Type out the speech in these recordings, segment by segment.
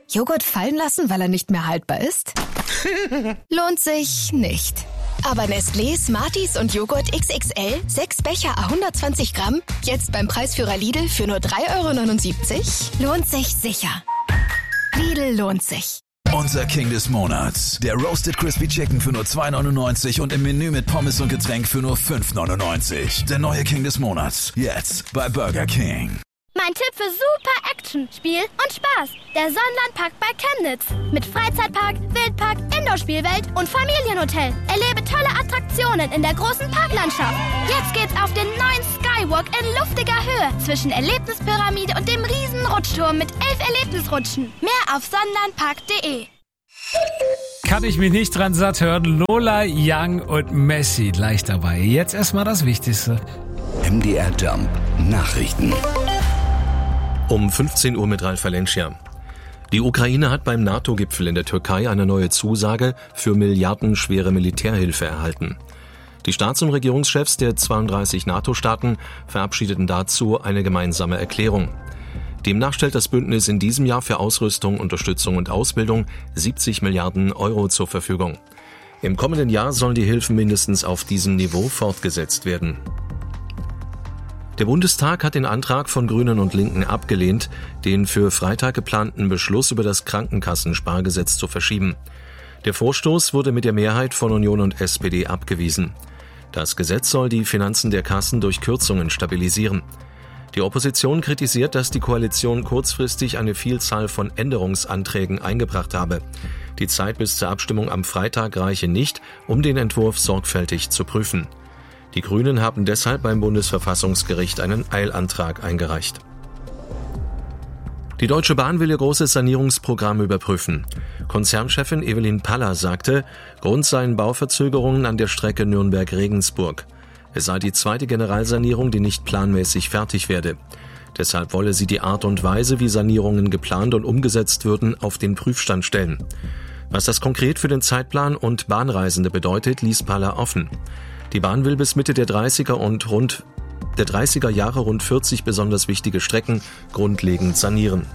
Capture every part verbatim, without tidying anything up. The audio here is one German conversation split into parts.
Joghurt fallen lassen, weil er nicht mehr haltbar ist? Lohnt sich nicht. Aber Nestlé, Smarties und Joghurt X X L, sechs Becher à hundertzwanzig Gramm, jetzt beim Preisführer Lidl für nur drei Euro neunundsiebzig, lohnt sich sicher. Lidl lohnt sich. Unser King des Monats. Der Roasted Crispy Chicken für nur zwei neunundneunzig und im Menü mit Pommes und Getränk für nur fünf neunundneunzig. Der neue King des Monats. Jetzt bei Burger King. Mein Tipp für super Action, Spiel und Spaß. Der Sonnenlandpark bei Chemnitz. Mit Freizeitpark, Wildpark, Indoor-Spielwelt und Familienhotel. Erlebe tolle Attraktionen in der großen Parklandschaft. Jetzt geht's auf den neuen Skywalk in luftiger Höhe zwischen Erlebnispyramide und dem riesen Rutschturm mit elf Erlebnisrutschen. Mehr auf sonnenlandpark punkt de. Kann ich mich nicht dran satt hören. Lola, Young und Messi gleich dabei. Jetzt erstmal das Wichtigste. M D R Jump Nachrichten. Um fünfzehn Uhr mit Ralf Valencia. Die Ukraine hat beim NATO-Gipfel in der Türkei eine neue Zusage für milliardenschwere Militärhilfe erhalten. Die Staats- und Regierungschefs der zweiunddreißig NATO-Staaten verabschiedeten dazu eine gemeinsame Erklärung. Demnach stellt das Bündnis in diesem Jahr für Ausrüstung, Unterstützung und Ausbildung siebzig Milliarden Euro zur Verfügung. Im kommenden Jahr sollen die Hilfen mindestens auf diesem Niveau fortgesetzt werden. Der Bundestag hat den Antrag von Grünen und Linken abgelehnt, den für Freitag geplanten Beschluss über das Krankenkassenspargesetz zu verschieben. Der Vorstoß wurde mit der Mehrheit von Union und S P D abgewiesen. Das Gesetz soll die Finanzen der Kassen durch Kürzungen stabilisieren. Die Opposition kritisiert, dass die Koalition kurzfristig eine Vielzahl von Änderungsanträgen eingebracht habe. Die Zeit bis zur Abstimmung am Freitag reiche nicht, um den Entwurf sorgfältig zu prüfen. Die Grünen haben deshalb beim Bundesverfassungsgericht einen Eilantrag eingereicht. Die Deutsche Bahn will ihr großes Sanierungsprogramm überprüfen. Konzernchefin Evelyn Paller sagte, Grund seien Bauverzögerungen an der Strecke Nürnberg-Regensburg. Es sei die zweite Generalsanierung, die nicht planmäßig fertig werde. Deshalb wolle sie die Art und Weise, wie Sanierungen geplant und umgesetzt würden, auf den Prüfstand stellen. Was das konkret für den Zeitplan und Bahnreisende bedeutet, ließ Paller offen. Die Bahn will bis Mitte der dreißiger und rund der dreißiger Jahre rund vierzig besonders wichtige Strecken grundlegend sanieren.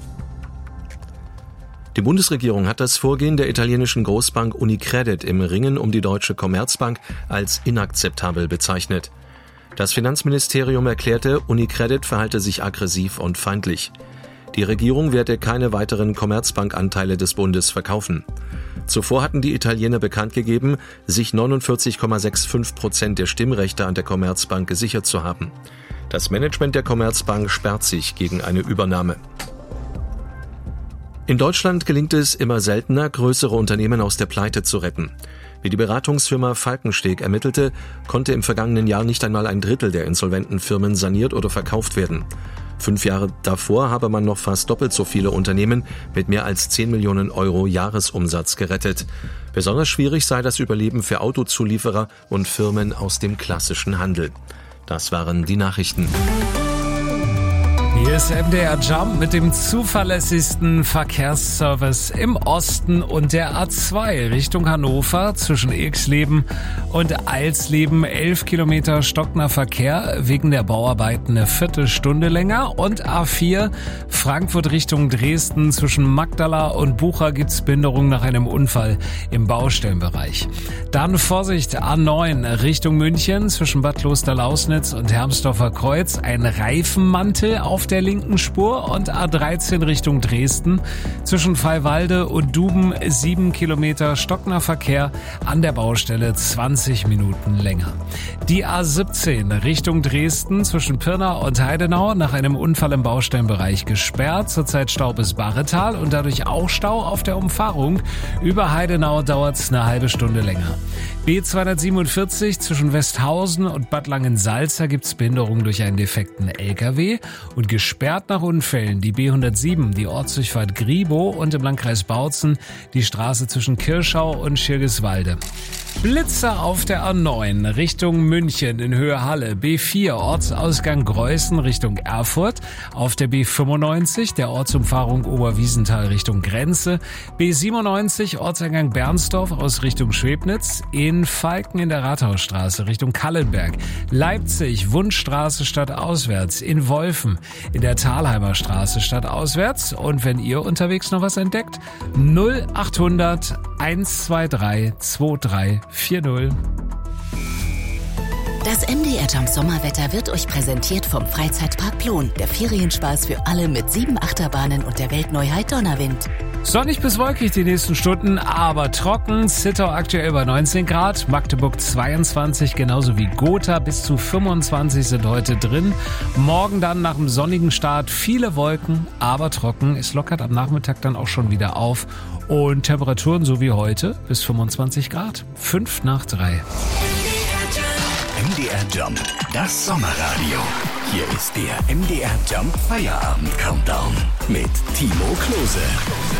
Die Bundesregierung hat das Vorgehen der italienischen Großbank Unicredit im Ringen um die Deutsche Commerzbank als inakzeptabel bezeichnet. Das Finanzministerium erklärte, Unicredit verhalte sich aggressiv und feindlich. Die Regierung werde keine weiteren Commerzbank-Anteile des Bundes verkaufen. Zuvor hatten die Italiener bekannt gegeben, sich neunundvierzig Komma fünfundsechzig Prozent der Stimmrechte an der Commerzbank gesichert zu haben. Das Management der Commerzbank sperrt sich gegen eine Übernahme. In Deutschland gelingt es immer seltener, größere Unternehmen aus der Pleite zu retten. Wie die Beratungsfirma Falkensteg ermittelte, konnte im vergangenen Jahr nicht einmal ein Drittel der insolventen Firmen saniert oder verkauft werden. Fünf Jahre davor habe man noch fast doppelt so viele Unternehmen mit mehr als zehn Millionen Euro Jahresumsatz gerettet. Besonders schwierig sei das Überleben für Autozulieferer und Firmen aus dem klassischen Handel. Das waren die Nachrichten. Hier ist M D R Jump mit dem zuverlässigsten Verkehrsservice im Osten und der A zwei Richtung Hannover zwischen Ilksleben und Eilsleben. elf Kilometer stockender Verkehr wegen der Bauarbeiten eine Viertelstunde länger. Und A vier Frankfurt Richtung Dresden zwischen Magdala und Bucha gibt's Behinderung nach einem Unfall im Baustellenbereich. Dann Vorsicht, A neun Richtung München zwischen Bad Klosterlausnitz und Hermsdorfer Kreuz. Ein Reifenmantel auf der linken Spur und A dreizehn Richtung Dresden zwischen Freiwalde und Duben sieben Kilometer stockender Verkehr, an der Baustelle zwanzig Minuten länger. Die A siebzehn Richtung Dresden zwischen Pirna und Heidenau nach einem Unfall im Baustellenbereich gesperrt, zurzeit Stau bis Barretal und dadurch auch Stau auf der Umfahrung. Über Heidenau dauert es eine halbe Stunde länger. B zweihundertsiebenundvierzig zwischen Westhausen und Bad Langensalza gibt es Behinderung durch einen defekten L K W und gesperrt nach Unfällen die B hundertsieben, die Ortsdurchfahrt Griebow und im Landkreis Bautzen die Straße zwischen Kirschau und Schirgiswalde. Blitzer auf der A neun Richtung München in Höhe Halle. B vier Ortsausgang Greußen Richtung Erfurt. Auf der B fünfundneunzig der Ortsumfahrung Oberwiesenthal Richtung Grenze. B siebenundneunzig Ortseingang Bernsdorf aus Richtung Schwebnitz. In Falken in der Rathausstraße Richtung Kallenberg. Leipzig Wundstraße stadtauswärts. In Wolfen in der Thalheimer Straße stadtauswärts. Und wenn ihr unterwegs noch was entdeckt, null achthundert eins zwei drei zwei drei vier null. Das M D R Jump Sommerwetter wird euch präsentiert vom Freizeitpark Plon. Der Ferienspaß für alle mit sieben Achterbahnen und der Weltneuheit Donnerwind. Sonnig bis wolkig die nächsten Stunden, aber trocken. Zittau aktuell bei neunzehn Grad, Magdeburg zweiundzwanzig, genauso wie Gotha bis zu fünfundzwanzig sind heute drin. Morgen dann nach dem sonnigen Start viele Wolken, aber trocken. Es lockert am Nachmittag dann auch schon wieder auf. Und Temperaturen so wie heute bis fünfundzwanzig Grad. Fünf nach drei. M D R Jump, das Sommerradio. Hier ist der M D R Jump Feierabend Countdown mit Timo Klose.